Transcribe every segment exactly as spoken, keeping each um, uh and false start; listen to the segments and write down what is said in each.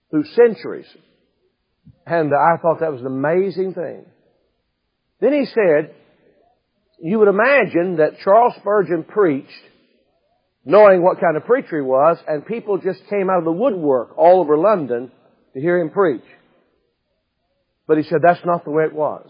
through centuries. And I thought that was an amazing thing. Then he said, you would imagine that Charles Spurgeon preached knowing what kind of preacher he was, and people just came out of the woodwork all over London to hear him preach. But he said that's not the way it was.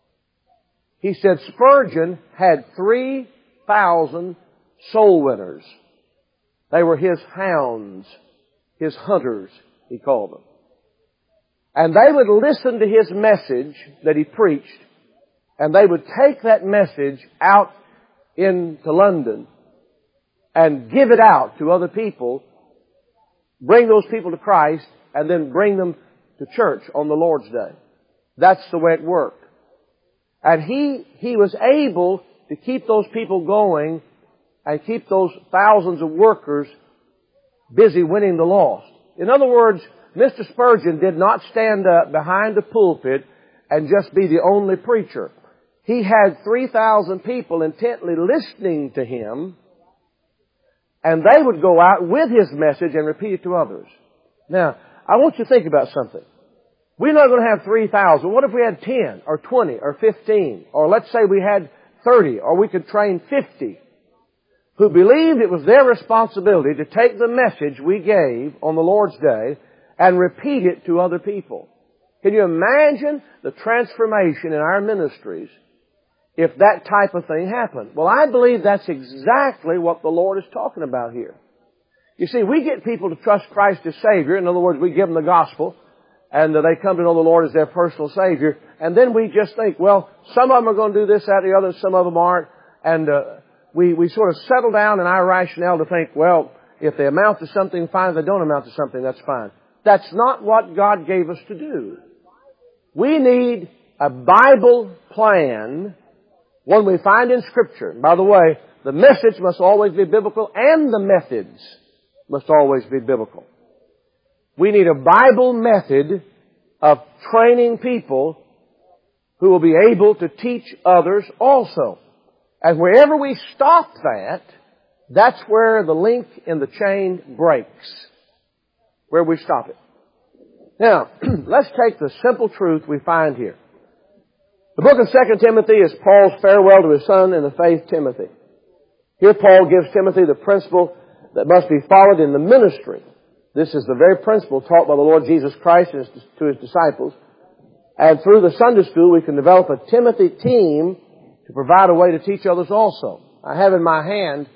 He said Spurgeon had three thousand soul winners. They were his hounds, his hunters, he called them. And they would listen to his message that he preached, and they would take that message out into London and give it out to other people, bring those people to Christ, and then bring them to church on the Lord's Day. That's the way it worked. And he, he was able to keep those people going and keep those thousands of workers busy winning the lost. In other words, Mister Spurgeon did not stand up behind a pulpit and just be the only preacher. He had three thousand people intently listening to him, and they would go out with his message and repeat it to others. Now, I want you to think about something. We're not going to have three thousand. What if we had ten or twenty or fifteen? Or let's say we had thirty, or we could train fifty who believed it was their responsibility to take the message we gave on the Lord's Day and repeat it to other people. Can you imagine the transformation in our ministries if that type of thing happened? Well, I believe that's exactly what the Lord is talking about here. You see, we get people to trust Christ as Savior. In other words, we give them the gospel, and they come to know the Lord as their personal Savior. And then we just think, well, some of them are going to do this, that, or the other, and some of them aren't. And uh, we, we sort of settle down in our rationale to think, well, if they amount to something, fine. If they don't amount to something, that's fine. That's not what God gave us to do. We need a Bible plan, one we find in Scripture. By the way, the message must always be biblical, and the methods must always be biblical. We need a Bible method of training people who will be able to teach others also. And wherever we stop that, that's where the link in the chain breaks. Where we stop it. Now, let's take the simple truth we find here. The book of Second Timothy is Paul's farewell to his son in the faith, Timothy. Here Paul gives Timothy the principle that must be followed in the ministry. This is the very principle taught by the Lord Jesus Christ to his disciples. And through the Sunday school, we can develop a Timothy team to provide a way to teach others also. I have in my hand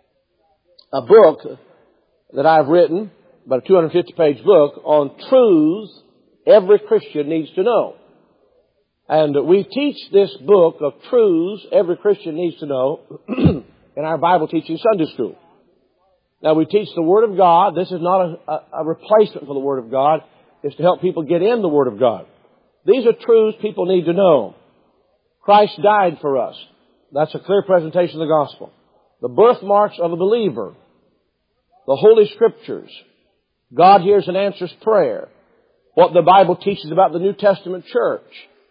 a book that I've written, about a two hundred fifty page book, on truths every Christian needs to know. And we teach this book of truths every Christian needs to know in our Bible teaching Sunday school. Now, we teach the Word of God. This is not a, a, a replacement for the Word of God. It's to help people get in the Word of God. These are truths people need to know. Christ died for us. That's a clear presentation of the gospel. The birthmarks of a believer. The Holy Scriptures. God hears and answers prayer. What the Bible teaches about the New Testament church.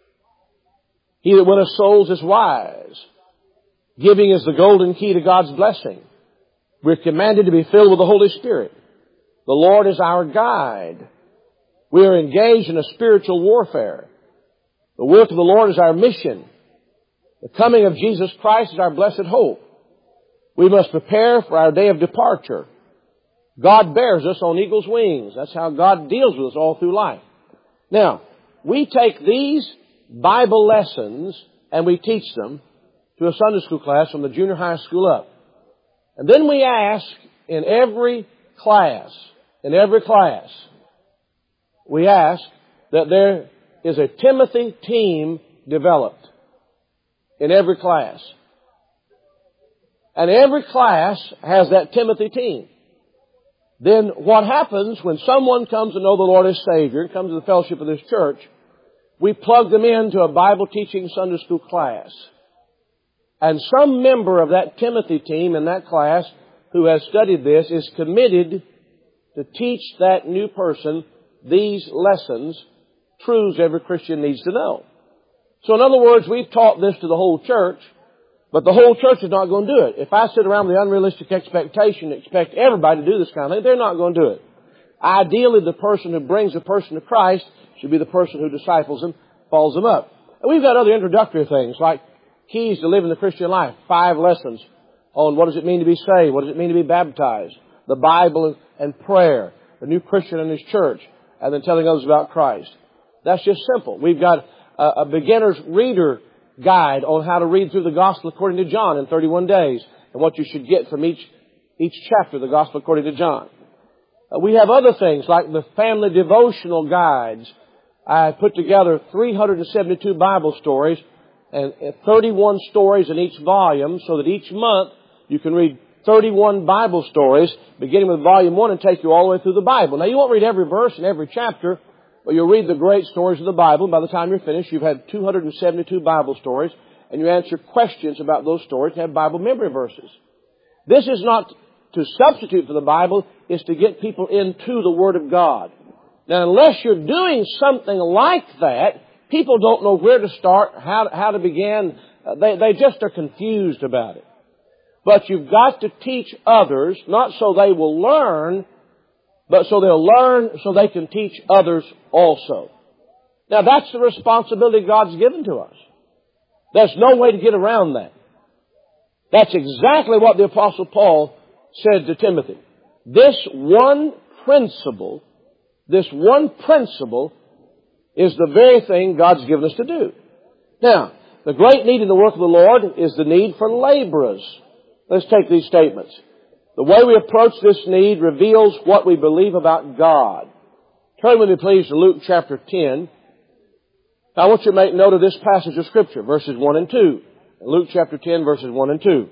He that winneth souls is wise. Giving is the golden key to God's blessing. We're commanded to be filled with the Holy Spirit. The Lord is our guide. We are engaged in a spiritual warfare. The work of the Lord is our mission. The coming of Jesus Christ is our blessed hope. We must prepare for our day of departure. God bears us on eagle's wings. That's how God deals with us all through life. Now, we take these Bible lessons and we teach them to a Sunday school class from the junior high school up. And then we ask in every class, in every class, we ask that there is a Timothy team developed in every class. And every class has that Timothy team. Then what happens when someone comes to know the Lord as Savior and comes to the fellowship of this church, we plug them into a Bible teaching Sunday school class. And some member of that Timothy team in that class who has studied this is committed to teach that new person these lessons, truths every Christian needs to know. So in other words, we've taught this to the whole church, but the whole church is not going to do it. If I sit around with the unrealistic expectation to expect everybody to do this kind of thing, they're not going to do it. Ideally, the person who brings a person to Christ should be the person who disciples them, follows them up. And we've got other introductory things like keys to living the Christian life, five lessons on what does it mean to be saved, what does it mean to be baptized, the Bible and prayer, the new Christian and his church, and then telling others about Christ. That's just simple. We've got a, a beginner's reader guide on how to read through the Gospel according to John in thirty-one days and what you should get from each, each chapter of the Gospel according to John. Uh, we have other things like the family devotional guides. I put together three hundred seventy-two Bible stories and thirty-one stories in each volume so that each month you can read thirty-one Bible stories, beginning with volume one and take you all the way through the Bible. Now, you won't read every verse in every chapter, but you'll read the great stories of the Bible. By the time you're finished, you've had two hundred seventy-two Bible stories, and you answer questions about those stories and have Bible memory verses. This is not to substitute for the Bible, it's to get people into the Word of God. Now, unless you're doing something like that, people don't know where to start, how, how to begin. Uh, they, they just are confused about it. But you've got to teach others, not so they will learn, but so they'll learn so they can teach others also. Now, that's the responsibility God's given to us. There's no way to get around that. That's exactly what the Apostle Paul said to Timothy. This one principle, this one principle is the very thing God's given us to do. Now, the great need in the work of the Lord is the need for laborers. Let's take these statements. The way we approach this need reveals what we believe about God. Turn with me, please, to Luke chapter ten. Now, I want you to make note of this passage of Scripture, verses one and two. Luke chapter ten, verses one and two.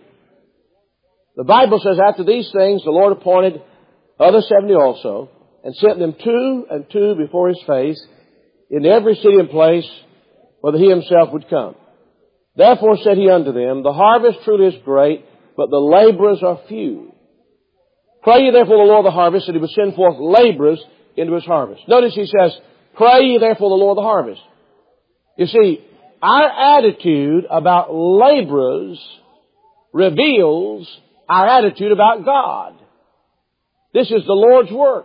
The Bible says, after these things, the Lord appointed other seventy also, and sent them two and two before His face, in every city and place, whither He Himself would come. Therefore said He unto them, the harvest truly is great, but the laborers are few. Pray ye therefore the Lord of the harvest, that He would send forth laborers into His harvest. Notice He says, pray ye therefore the Lord of the harvest. You see, our attitude about laborers reveals our attitude about God. This is the Lord's work.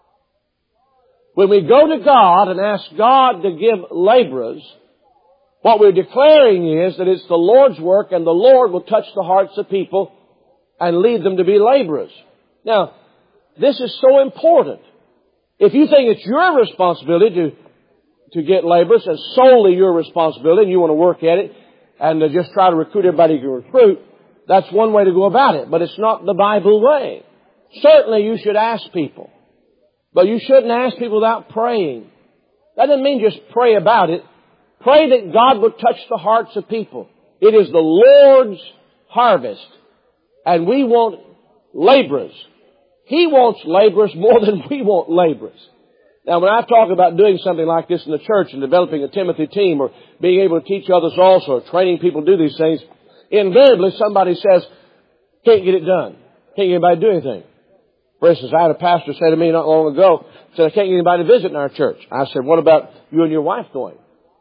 When we go to God and ask God to give laborers, what we're declaring is that it's the Lord's work and the Lord will touch the hearts of people and lead them to be laborers. Now, this is so important. If you think it's your responsibility to, to get laborers and solely your responsibility and you want to work at it and to just try to recruit everybody you can recruit, that's one way to go about it. But it's not the Bible way. Certainly you should ask people. But you shouldn't ask people without praying. That doesn't mean just pray about it. Pray that God would touch the hearts of people. It is the Lord's harvest. And we want laborers. He wants laborers more than we want laborers. Now, when I talk about doing something like this in the church and developing a Timothy team or being able to teach others also or training people to do these things, invariably somebody says, can't get it done. Can't get anybody to do anything. For instance, I had a pastor say to me not long ago, said, I can't get anybody to visit in our church. I said, what about you and your wife going?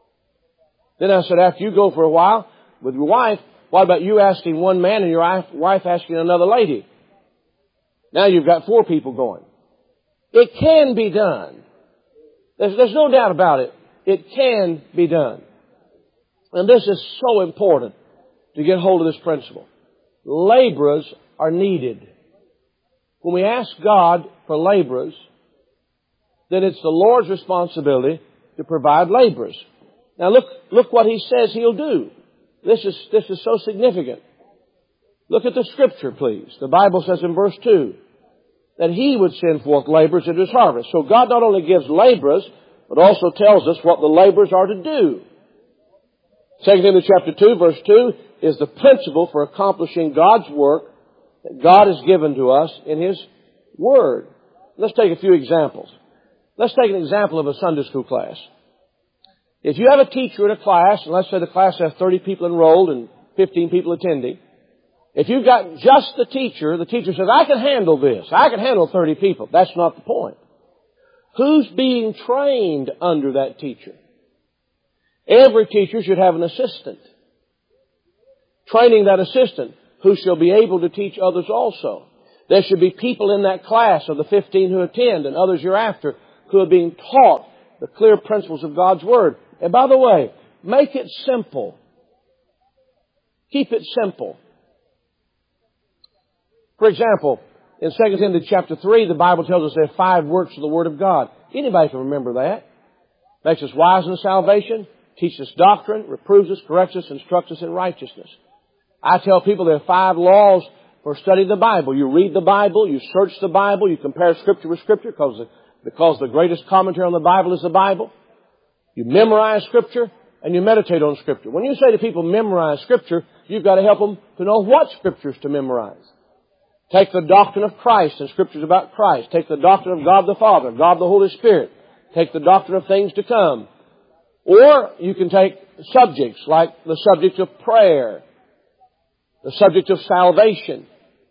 Then I said, after you go for a while with your wife, what about you asking one man and your wife asking another lady? Now you've got four people going. It can be done. There's, there's no doubt about it. It can be done. And this is so important to get hold of this principle. Laborers are needed. When we ask God for laborers, then it's the Lord's responsibility to provide laborers. Now look, look what He says He'll do. This is, this is so significant. Look at the Scripture, please. The Bible says in verse two that He would send forth laborers into His harvest. So God not only gives laborers, but also tells us what the laborers are to do. Second Timothy chapter two, verse two is the principle for accomplishing God's work that God has given to us in His Word. Let's take a few examples. Let's take an example of a Sunday school class. If you have a teacher in a class, and let's say the class has thirty people enrolled and fifteen people attending, if you've got just the teacher, the teacher says, I can handle this. I can handle thirty people. That's not the point. Who's being trained under that teacher? Every teacher should have an assistant. Training that assistant who shall be able to teach others also. There should be people in that class of the fifteen who attend and others hereafter who are being taught the clear principles of God's Word. And by the way, make it simple. Keep it simple. For example, in Second Timothy chapter three, the Bible tells us there are five works of the Word of God. Anybody can remember that. Makes us wise in salvation, teaches us doctrine, reproves us, corrects us, instructs us in righteousness. I tell people there are five laws for studying the Bible. You read the Bible, you search the Bible, you compare Scripture with Scripture because the, because the greatest commentary on the Bible is the Bible. You memorize Scripture and you meditate on Scripture. When you say to people memorize Scripture, you've got to help them to know what Scriptures to memorize. Take the doctrine of Christ and Scriptures about Christ. Take the doctrine of God the Father, God the Holy Spirit. Take the doctrine of things to come. Or you can take subjects like the subject of prayer, the subject of salvation,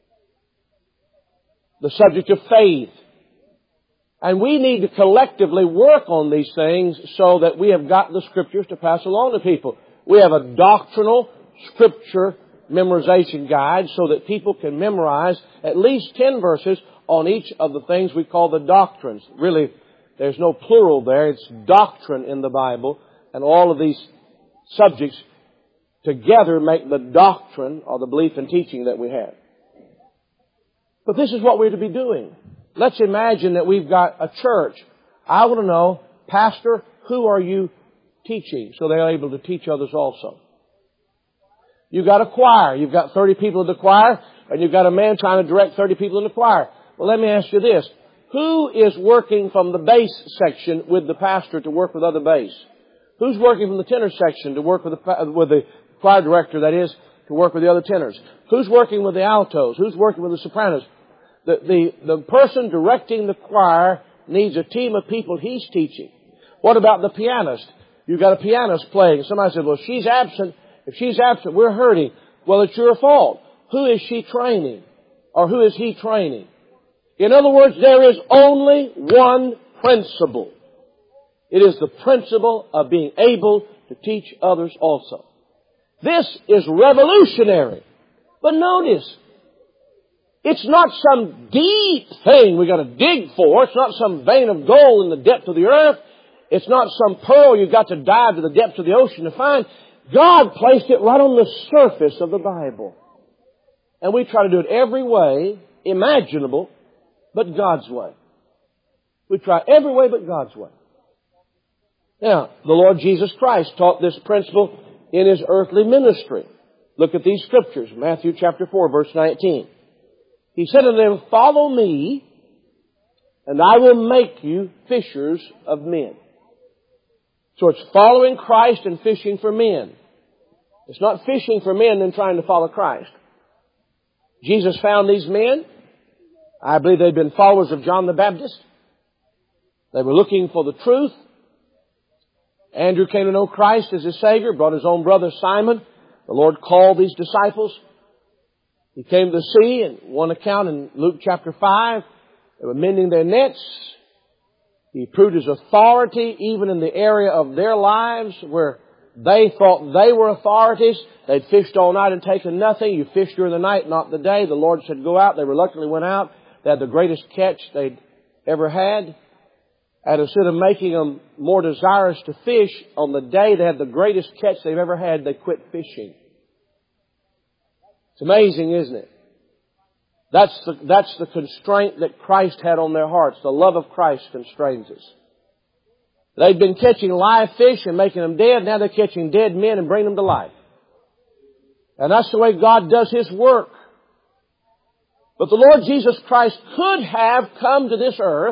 the subject of faith. And we need to collectively work on these things so that we have got the Scriptures to pass along to people. We have a doctrinal Scripture memorization guide so that people can memorize at least ten verses on each of the things we call the doctrines. Really, there's no plural there. It's doctrine in the Bible. And all of these subjects together make the doctrine or the belief and teaching that we have. But this is what we're to be doing. Let's imagine that we've got a church. I want to know, Pastor, who are you teaching? So they're able to teach others also. You've got a choir. You've got thirty people in the choir, and you've got a man trying to direct thirty people in the choir. Well, let me ask you this. Who is working from the bass section with the pastor to work with other bass? Who's working from the tenor section to work with the, with the choir director, that is, to work with the other tenors? Who's working with the altos? Who's working with the sopranos? The, the, the person directing the choir needs a team of people he's teaching. What about the pianist? You've got a pianist playing. Somebody said, well, she's absent. If she's absent, we're hurting. Well, it's your fault. Who is she training? Or who is he training? In other words, there is only one principle. It is the principle of being able to teach others also. This is revolutionary. But notice, it's not some deep thing we got to dig for. It's not some vein of gold in the depth of the earth. It's not some pearl you've got to dive to the depths of the ocean to find. God placed it right on the surface of the Bible. And we try to do it every way imaginable, but God's way. We try every way but God's way. Now, the Lord Jesus Christ taught this principle in His earthly ministry. Look at these scriptures. Matthew chapter four, verse nineteen. He said to them, follow me, and I will make you fishers of men. So it's following Christ and fishing for men. It's not fishing for men and trying to follow Christ. Jesus found these men. I believe they'd been followers of John the Baptist. They were looking for the truth. Andrew came to know Christ as his Savior, brought his own brother Simon. The Lord called these disciples. He came to the sea, and one account in Luke chapter five, they were mending their nets. He proved His authority even in the area of their lives where they thought they were authorities. They'd fished all night and taken nothing. You fish during the night, not the day. The Lord said, go out. They reluctantly went out. They had the greatest catch they'd ever had. And instead of making them more desirous to fish, on the day they had the greatest catch they've ever had, they quit fishing. It's amazing, isn't it? That's the, that's the constraint that Christ had on their hearts. The love of Christ constrains us. They'd been catching live fish and making them dead. Now they're catching dead men and bringing them to life. And that's the way God does His work. But the Lord Jesus Christ could have come to this earth,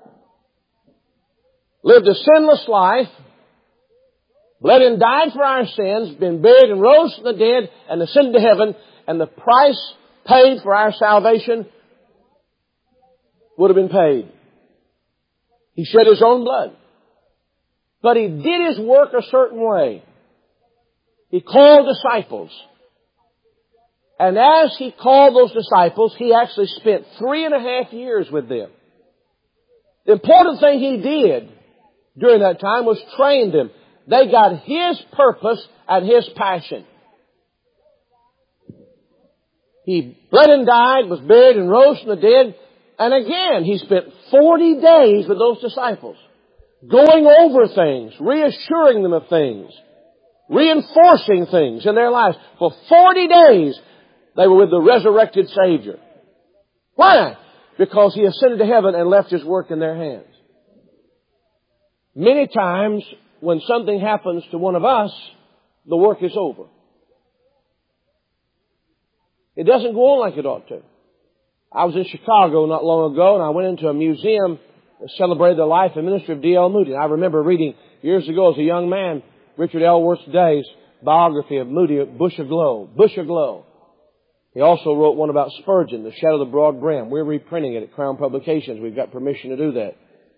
lived a sinless life, bled and died for our sins, been buried and rose from the dead, and ascended to heaven, and the price paid for our salvation would have been paid. He shed His own blood. But He did His work a certain way. He called disciples. And as He called those disciples, He actually spent three and a half years with them. The important thing He did during that time was train them. They got His purpose and His passion. He bled and died, was buried, and rose from the dead. And again, He spent forty days with those disciples, going over things, reassuring them of things, reinforcing things in their lives. For forty days, they were with the resurrected Savior. Why? Because He ascended to heaven and left His work in their hands. Many times, when something happens to one of us, the work is over. It doesn't go on like it ought to. I was in Chicago not long ago, and I went into a museum that celebrated the life and ministry of D L Moody. And I remember reading years ago as a young man, Richard Ellsworth Day's biography of Moody, Bush Aglow. Bush Aglow. He also wrote one about Spurgeon, The Shadow of the Broad Brim. We're reprinting it at Crown Publications. We've got permission to do that.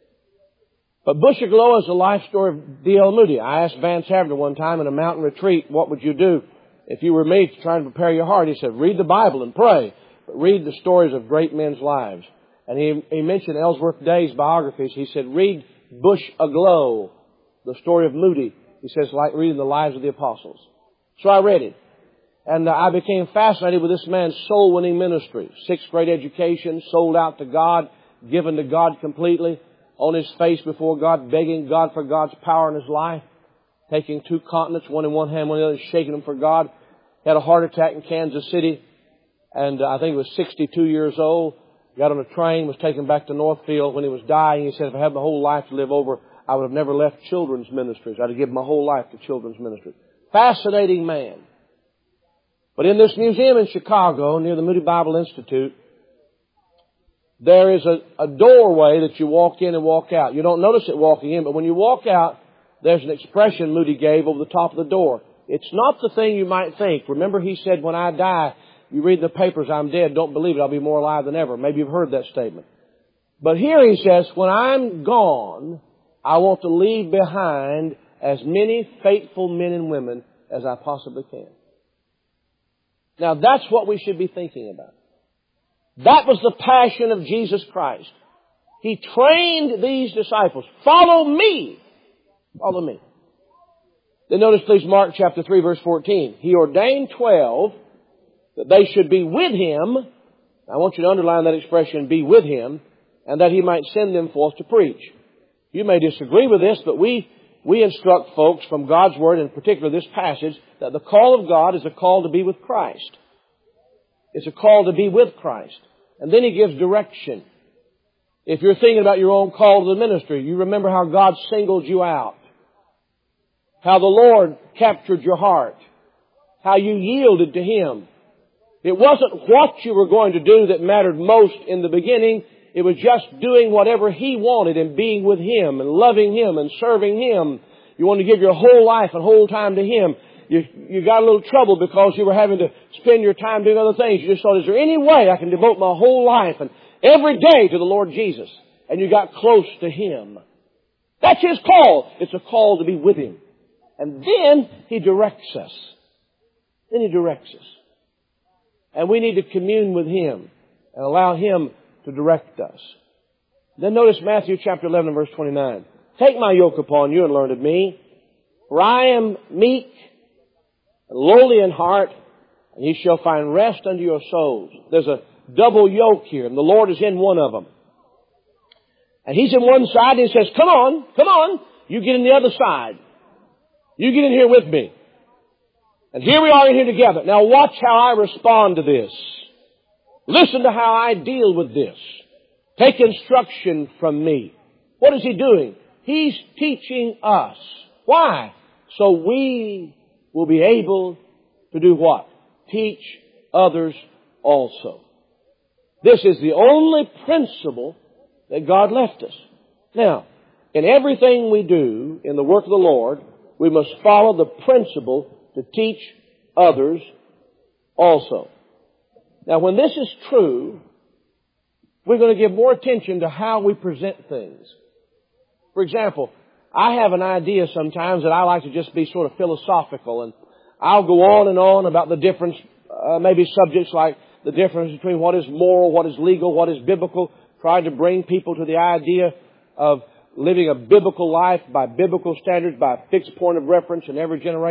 But Bush Aglow is the life story of D L Moody. I asked Vance Havner one time in a mountain retreat, what would you do if you were me to try and prepare your heart? He said, read the Bible and pray, but read the stories of great men's lives. And he, he mentioned Ellsworth Day's biographies. He said, read Bush Aglow, the story of Moody. He says, like reading the lives of the apostles. So I read it. And uh, I became fascinated with this man's soul-winning ministry. Sixth grade education, sold out to God, given to God completely, on his face before God, begging God for God's power in his life, taking two continents, one in one hand, one in the other, shaking them for God. He had a heart attack in Kansas City, and uh, I think he was sixty-two years old. Got on a train, was taken back to Northfield. When he was dying, he said, if I had my whole life to live over, I would have never left children's ministries. I'd have given my whole life to children's ministries. Fascinating man. But in this museum in Chicago, near the Moody Bible Institute, there is a, a doorway that you walk in and walk out. You don't notice it walking in, but when you walk out, there's an expression Moody gave over the top of the door. It's not the thing you might think. Remember, he said, when I die, you read in the papers, I'm dead. Don't believe it. I'll be more alive than ever. Maybe you've heard that statement. But here he says, when I'm gone, I want to leave behind as many faithful men and women as I possibly can. Now, that's what we should be thinking about. That was the passion of Jesus Christ. He trained these disciples. Follow me. Follow me. Then notice, please, Mark chapter three, verse fourteen. He ordained twelve that they should be with Him. I want you to underline that expression, be with Him, and that He might send them forth to preach. You may disagree with this, but we, we instruct folks from God's Word, in particular this passage, that the call of God is a call to be with Christ. It's a call to be with Christ. And then He gives direction. If you're thinking about your own call to the ministry, you remember how God singled you out. How the Lord captured your heart. How you yielded to Him. It wasn't what you were going to do that mattered most in the beginning. It was just doing whatever He wanted and being with Him and loving Him and serving Him. You wanted to give your whole life and whole time to Him. You, you got a little trouble because you were having to spend your time doing other things. You just thought, is there any way I can devote my whole life and every day to the Lord Jesus? And you got close to Him. That's His call. It's a call to be with Him. And then He directs us. Then He directs us. And we need to commune with Him and allow Him to direct us. Then notice Matthew chapter eleven, verse twenty-nine. Take my yoke upon you and learn of me, for I am meek and lowly in heart, and ye shall find rest unto your souls. There's a double yoke here, and the Lord is in one of them. And He's in one side, and He says, come on, come on, you get in the other side. You get in here with me. And here we are in here together. Now watch how I respond to this. Listen to how I deal with this. Take instruction from me. What is He doing? He's teaching us. Why? So we will be able to do what? Teach others also. This is the only principle that God left us. Now, in everything we do in the work of the Lord, we must follow the principle to teach others also. Now, when this is true, we're going to give more attention to how we present things. For example, I have an idea sometimes that I like to just be sort of philosophical, and I'll go on and on about the difference, uh, maybe subjects like the difference between what is moral, what is legal, what is biblical, trying to bring people to the idea of living a biblical life by biblical standards, by a fixed point of reference in every generation.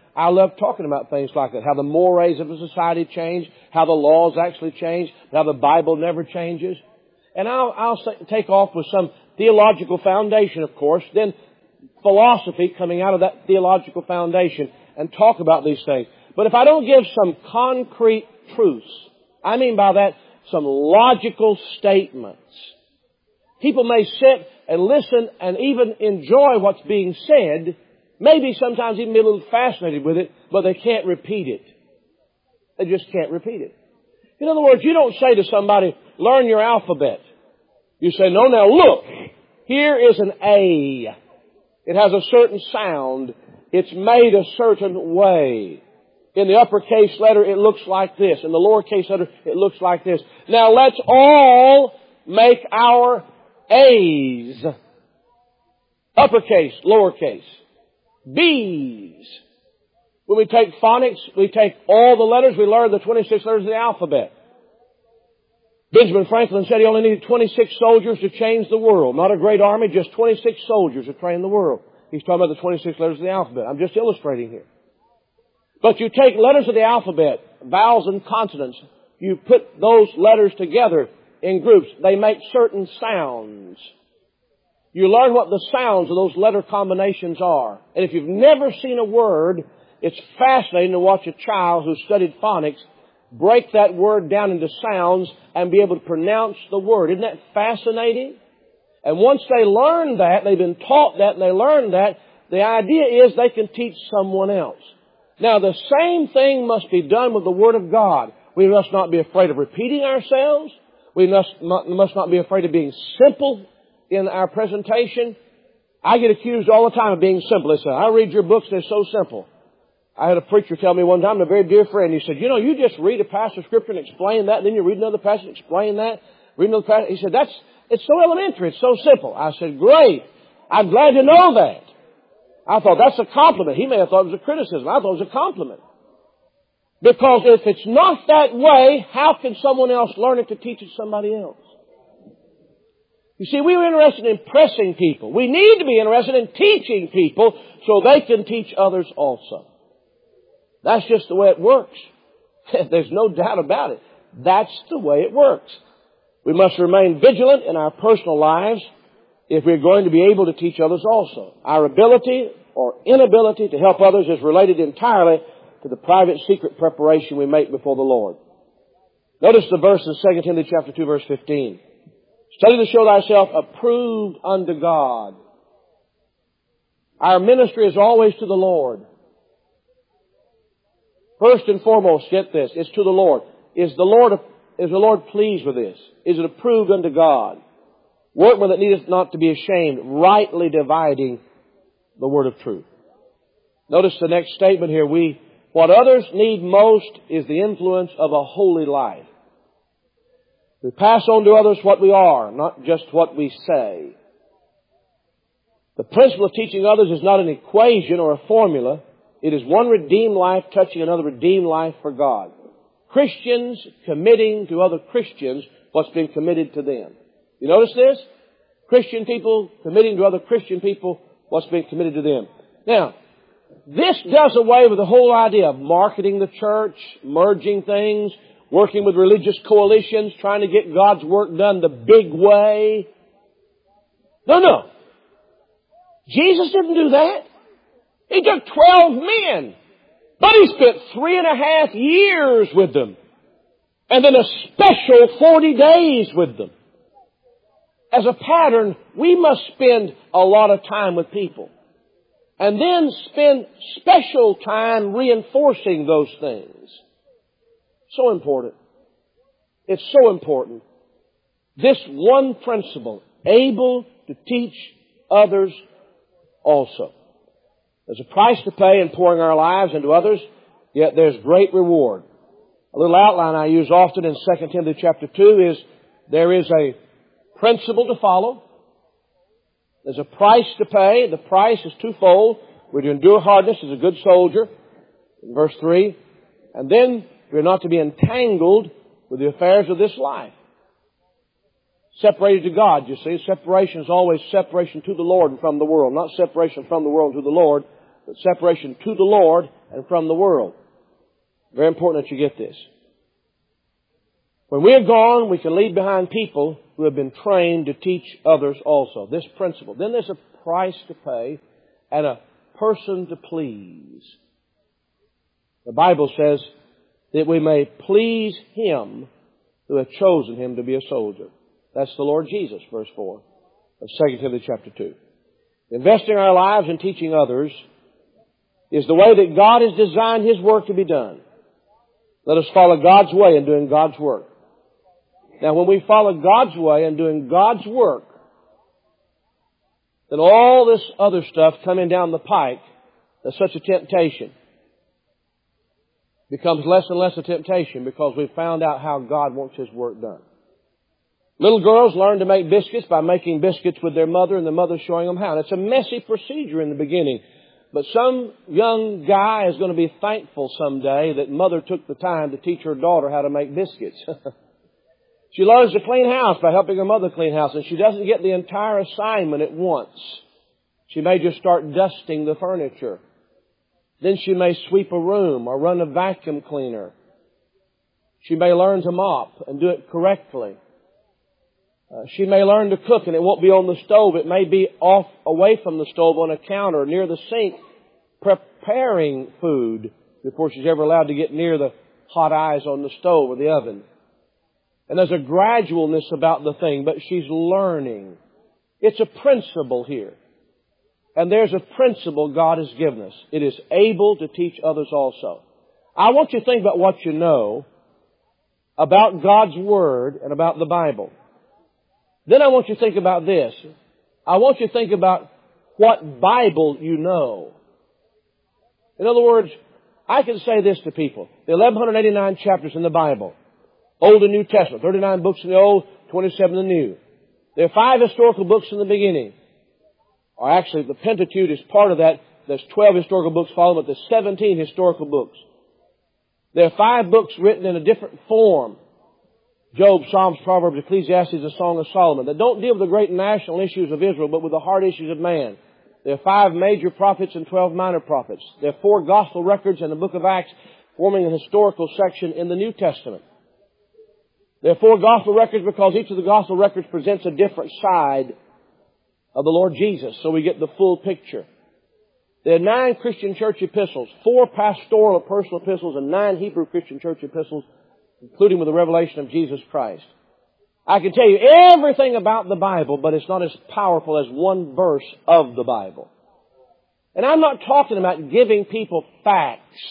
I love talking about things like that. How the mores of a society change, how the laws actually change, how the Bible never changes. And I'll, I'll say, take off with some theological foundation, of course, then philosophy coming out of that theological foundation and talk about these things. But if I don't give some concrete truths, I mean by that some logical statements, people may sit and listen and even enjoy what's being said, maybe sometimes even be a little fascinated with it, but they can't repeat it. They just can't repeat it. In other words, you don't say to somebody, learn your alphabet. You say, no, now look, here is an A. It has a certain sound. It's made a certain way. In the uppercase letter, it looks like this. In the lowercase letter, it looks like this. Now let's all make our A's. Uppercase, lowercase. B's. When we take phonics, we take all the letters, we learn the twenty-six letters of the alphabet. Benjamin Franklin said he only needed twenty-six soldiers to change the world. Not a great army, just twenty-six soldiers to train the world. He's talking about the twenty-six letters of the alphabet. I'm just illustrating here. But you take letters of the alphabet, vowels and consonants, you put those letters together in groups. They make certain sounds. You learn what the sounds of those letter combinations are. And if you've never seen a word, it's fascinating to watch a child who studied phonics break that word down into sounds and be able to pronounce the word. Isn't that fascinating? And once they learn that, they've been taught that and they learn that, the idea is they can teach someone else. Now, the same thing must be done with the Word of God. We must not be afraid of repeating ourselves. We must not, must not be afraid of being simple in our presentation. I get accused all the time of being simple. They say, I read your books, they're so simple. I had a preacher tell me one time, a very dear friend, he said, you know, you just read a passage of Scripture and explain that, then you read another passage and explain that, read another passage. He said, that's, it's so elementary, it's so simple. I said, great. I'm glad to know that. I thought that's a compliment. He may have thought it was a criticism. I thought it was a compliment. Because if it's not that way, how can someone else learn it to teach it to somebody else? You see, we were interested in impressing people. We need to be interested in teaching people so they can teach others also. That's just the way it works. There's no doubt about it. That's the way it works. We must remain vigilant in our personal lives if we're going to be able to teach others also. Our ability or inability to help others is related entirely to the private secret preparation we make before the Lord. Notice the verse in Second Timothy chapter two, verse fifteen. Study to show thyself approved unto God. Our ministry is always to the Lord. First and foremost, get this, it's to the Lord. Is the Lord, is the Lord pleased with this? Is it approved unto God? Workmen that needeth not to be ashamed, rightly dividing the word of truth. Notice the next statement here. We, what others need most is the influence of a holy life. We pass on to others what we are, not just what we say. The principle of teaching others is not an equation or a formula. It is one redeemed life touching another redeemed life for God. Christians committing to other Christians what's been committed to them. You notice this? Christian people committing to other Christian people what's been committed to them. Now, this does away with the whole idea of marketing the church, merging things, working with religious coalitions, trying to get God's work done the big way. No, no. Jesus didn't do that. He took twelve men, but He spent three and a half years with them, and then a special forty days with them. As a pattern, we must spend a lot of time with people, and then spend special time reinforcing those things. So important. It's so important. This one principle, able to teach others also. There's a price to pay in pouring our lives into others, yet there's great reward. A little outline I use often in Second Timothy chapter two is there is a principle to follow. There's a price to pay. The price is twofold. We're to endure hardness as a good soldier, in verse three. And then we're not to be entangled with the affairs of this life. Separated to God, you see. Separation is always separation to the Lord and from the world. Not separation from the world to the Lord, but separation to the Lord and from the world. Very important that you get this. When we are gone, we can leave behind people who have been trained to teach others also. This principle. Then there's a price to pay and a person to please. The Bible says that we may please Him who hath chosen Him to be a soldier. That's the Lord Jesus, verse four of Second Timothy chapter two. Investing our lives in teaching others is the way that God has designed His work to be done. Let us follow God's way in doing God's work. Now, when we follow God's way in doing God's work, then all this other stuff coming down the pike, that's such a temptation, becomes less and less a temptation because we've found out how God wants His work done. Little girls learn to make biscuits by making biscuits with their mother and the mother showing them how. And it's a messy procedure in the beginning. But some young guy is going to be thankful someday that mother took the time to teach her daughter how to make biscuits. She learns to clean house by helping her mother clean house, and she doesn't get the entire assignment at once. She may just start dusting the furniture. Then she may sweep a room or run a vacuum cleaner. She may learn to mop and do it correctly. Uh, she may learn to cook, and it won't be on the stove. It may be off away from the stove on a counter near the sink, preparing food before she's ever allowed to get near the hot eyes on the stove or the oven. And there's a gradualness about the thing, but she's learning. It's a principle here. And there's a principle God has given us. It is able to teach others also. I want you to think about what you know about God's Word and about the Bible. Then I want you to think about this. I want you to think about what Bible you know. In other words, I can say this to people. The eleven eighty-nine chapters in the Bible. Old and New Testament. thirty-nine books in the Old, twenty-seven in the New. There are five historical books in the beginning. Or actually, the Pentateuch is part of that. There's twelve historical books following, but there's seventeen historical books. There are five books written in a different form. Job, Psalms, Proverbs, Ecclesiastes, and Song of Solomon, that don't deal with the great national issues of Israel, but with the heart issues of man. There are five major prophets and twelve minor prophets. There are four gospel records in the book of Acts, forming a historical section in the New Testament. There are four gospel records because each of the gospel records presents a different side of the Lord Jesus, so we get the full picture. There are nine Christian church epistles, four pastoral or personal epistles, and nine Hebrew Christian church epistles, including with the revelation of Jesus Christ. I can tell you everything about the Bible, but it's not as powerful as one verse of the Bible. And I'm not talking about giving people facts.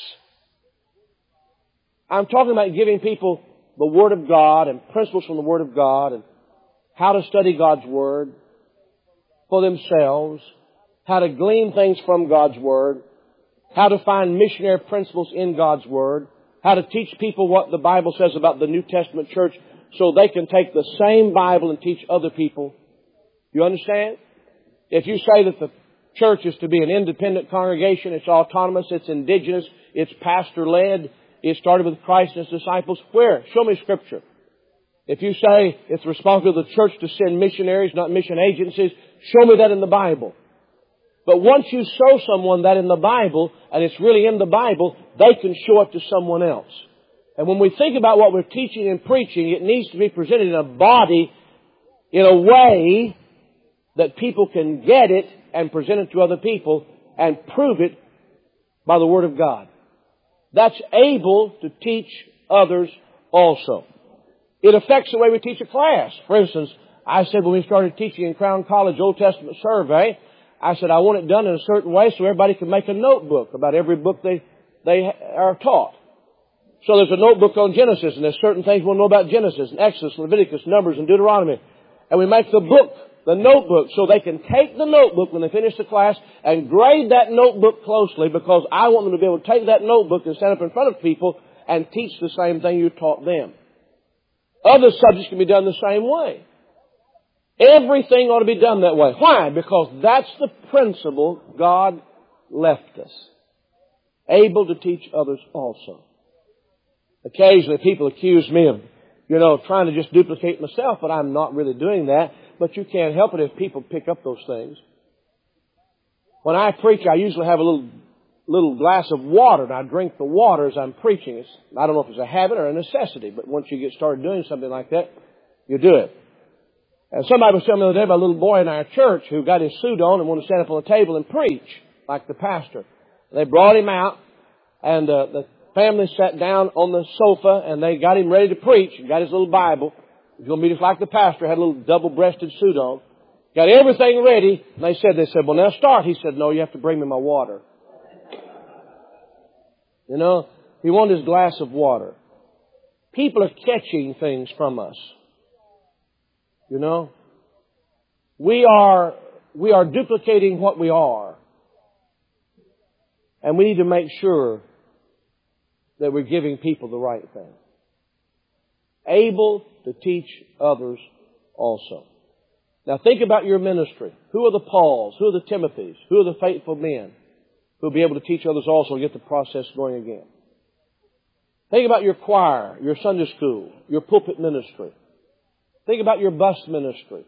I'm talking about giving people the Word of God and principles from the Word of God and how to study God's Word for themselves, how to glean things from God's Word, how to find missionary principles in God's Word, how to teach people what the Bible says about the New Testament church so they can take the same Bible and teach other people. You understand? If you say that the church is to be an independent congregation, it's autonomous, it's indigenous, it's pastor-led, it started with Christ and His disciples, where? Show me Scripture. If you say it's the responsibility of the church to send missionaries, not mission agencies, show me that in the Bible. But once you show someone that in the Bible, and it's really in the Bible, they can show it to someone else. And when we think about what we're teaching and preaching, it needs to be presented in a body, in a way that people can get it and present it to other people and prove it by the Word of God. That's able to teach others also. It affects the way we teach a class. For instance, I said when we started teaching in Crown College Old Testament survey, I said I want it done in a certain way so everybody can make a notebook about every book they, they are taught. So there's a notebook on Genesis, and there's certain things we'll know about Genesis, and Exodus, Leviticus, Numbers, and Deuteronomy. And we make the book, the notebook, so they can take the notebook when they finish the class and grade that notebook closely, because I want them to be able to take that notebook and stand up in front of people and teach the same thing you taught them. Other subjects can be done the same way. Everything ought to be done that way. Why? Because that's the principle God left us. Able to teach others also. Occasionally people accuse me of, you know, trying to just duplicate myself, but I'm not really doing that. But you can't help it if people pick up those things. When I preach, I usually have a little little glass of water, and I drink the water as I'm preaching. It's, I don't know if it's a habit or a necessity, but once you get started doing something like that, you do it. And somebody was telling me the other day about a little boy in our church who got his suit on and wanted to stand up on the table and preach like the pastor. They brought him out, and uh, the family sat down on the sofa, and they got him ready to preach, and got his little Bible. He was going to be just like the pastor, had a little double-breasted suit on. Got everything ready, and they said, they said, well, now start. He said, no, you have to bring me my water. You know, he wanted his glass of water. People are catching things from us. You know, we are, we are duplicating what we are. And we need to make sure that we're giving people the right thing. Able to teach others also. Now think about your ministry. Who are the Pauls? Who are the Timothys? Who are the faithful men who will be able to teach others also and get the process going again? Think about your choir, your Sunday school, your pulpit ministry. Think about your bus ministry.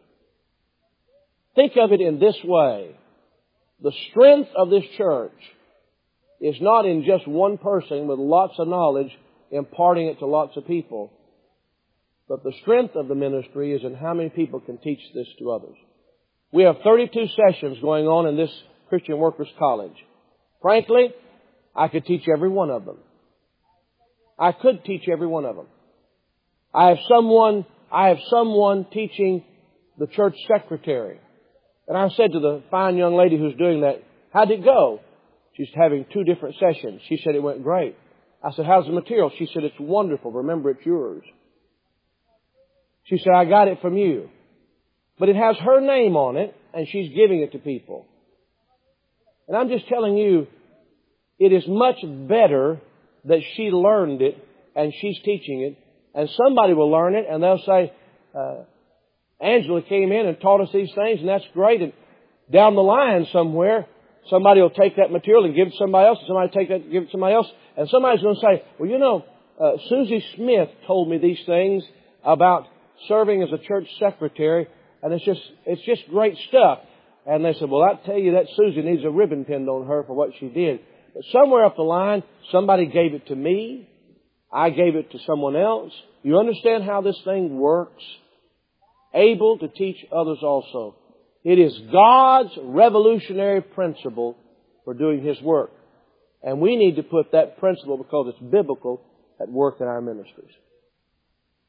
Think of it in this way. The strength of this church is not in just one person with lots of knowledge imparting it to lots of people. But the strength of the ministry is in how many people can teach this to others. We have thirty-two sessions going on in this Christian Workers College. Frankly, I could teach every one of them. I could teach every one of them. I have someone, I have someone teaching the church secretary. And I said to the fine young lady who's doing that, how'd it go? She's having two different sessions. She said it went great. I said, how's the material? She said, it's wonderful. Remember, it's yours. She said, I got it from you. But it has her name on it, and she's giving it to people. And I'm just telling you, it is much better that she learned it, and she's teaching it, and somebody will learn it, and they'll say, uh, Angela came in and taught us these things, and that's great. And down the line somewhere, somebody will take that material and give it to somebody else, and somebody take that and give it to somebody else, and somebody's going to say, well, you know, uh, Susie Smith told me these things about serving as a church secretary, and it's just, it's just great stuff. And they said, well, I tell you, that Susie needs a ribbon pinned on her for what she did. But somewhere up the line, somebody gave it to me. I gave it to someone else. You understand how this thing works? Able to teach others also. It is God's revolutionary principle for doing His work. And we need to put that principle, because it's biblical, at work in our ministries.